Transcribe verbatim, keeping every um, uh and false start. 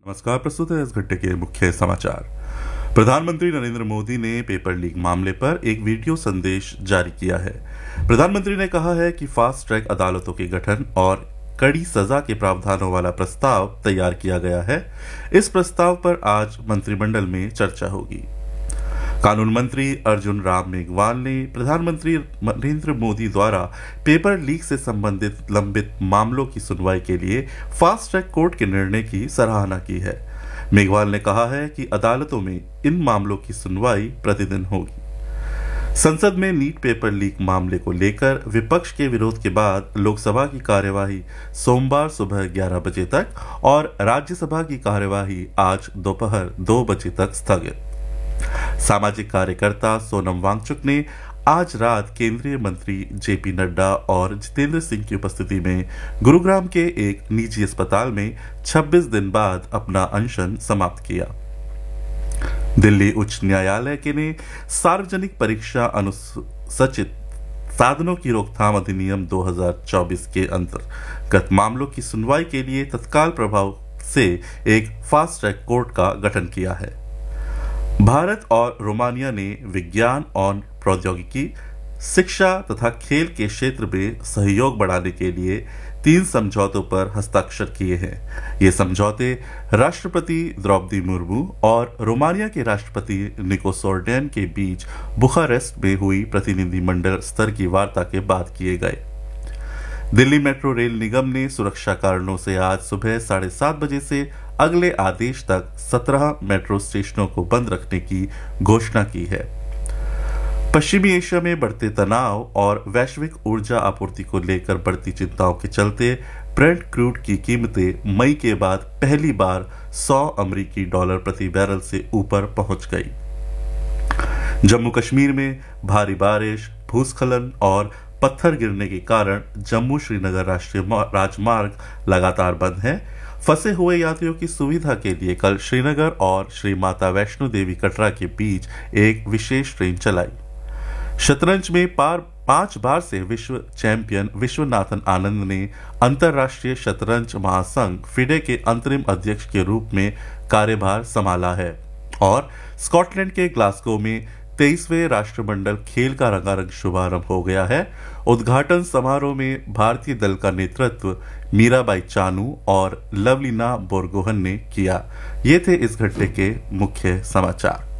नमस्कार। प्रस्तुत है इस घंटे के मुख्य समाचार। प्रधानमंत्री नरेंद्र मोदी ने पेपर लीक मामले पर एक वीडियो संदेश जारी किया है। प्रधानमंत्री ने कहा है कि फास्ट ट्रैक अदालतों के गठन और कड़ी सजा के प्रावधानों वाला प्रस्ताव तैयार किया गया है। इस प्रस्ताव पर आज मंत्रिमंडल में चर्चा होगी। कानून मंत्री अर्जुन राम मेघवाल ने प्रधानमंत्री नरेंद्र मोदी द्वारा पेपर लीक से संबंधित लंबित मामलों की सुनवाई के लिए फास्ट ट्रैक कोर्ट के निर्णय की सराहना की है। मेघवाल ने कहा है कि अदालतों में इन मामलों की सुनवाई प्रतिदिन होगी। संसद में नीट पेपर लीक मामले को लेकर विपक्ष के विरोध के बाद लोकसभा की कार्यवाही सोमवार सुबह ग्यारह बजे तक और राज्यसभा की कार्यवाही आज दोपहर दो बजे तक स्थगित। सामाजिक कार्यकर्ता सोनम वांगचुक ने आज रात केंद्रीय मंत्री जेपी नड्डा और जितेंद्र सिंह की उपस्थिति में गुरुग्राम के एक निजी अस्पताल में छब्बीस दिन बाद अपना अनशन समाप्त किया। दिल्ली उच्च न्यायालय के ने सार्वजनिक परीक्षा अनुसूचित साधनों की रोकथाम अधिनियम दो हज़ार चौबीस के अंतर्गत मामलों की सुनवाई के लिए तत्काल प्रभाव से एक फास्ट ट्रैक कोर्ट का गठन किया है। भारत और रोमानिया ने विज्ञान और प्रौद्योगिकी, शिक्षा तथा खेल के क्षेत्र में सहयोग बढ़ाने के लिए तीन समझौतों पर हस्ताक्षर किए हैं। ये समझौते राष्ट्रपति द्रौपदी मुर्मू और रोमानिया के राष्ट्रपति निको सोर्डेन के बीच बुखारेस्ट में हुई प्रतिनिधिमंडल स्तर की वार्ता के बाद किए गए। दिल्ली मेट्रो रेल निगम ने सुरक्षा कारणों से आज सुबह साढ़े सात बजे से अगले आदेश तक सत्रह मेट्रो स्टेशनों को बंद रखने की घोषणा की है। पश्चिमी एशिया में बढ़ते तनाव और वैश्विक ऊर्जा आपूर्ति को लेकर बढ़ती चिंताओं के चलते ब्रेंट क्रूड की कीमतें मई के बाद पहली बार सौ अमेरिकी डॉलर प्रति बैरल से ऊपर पहुंच गई। जम्मू कश्मीर में भारी बारिश, भूस्खलन और पत्थर गिरने के कारण जम्मू श्रीनगर राष्ट्रीय राजमार्ग लगातार बंद है। फंसे हुए यात्रियों की सुविधा के लिए कल श्रीनगर और श्री माता वैष्णो देवी कटरा के बीच एक विशेष ट्रेन चलाई। शतरंज में पार पांच बार से विश्व चैंपियन विश्वनाथन आनंद ने अंतर्राष्ट्रीय शतरंज महासंघ फिडे के अंतरिम अध्यक्ष के रूप में कार्यभार संभाला है और स्कॉटलैंड के ग्लासगो में तेईसवें राष्ट्रमंडल खेल का रंगारंग शुभारंभ हो गया है। उद्घाटन समारोह में भारतीय दल का नेतृत्व मीराबाई चानू और लवलीना बोरगोहन ने किया। ये थे इस घंटे के मुख्य समाचार।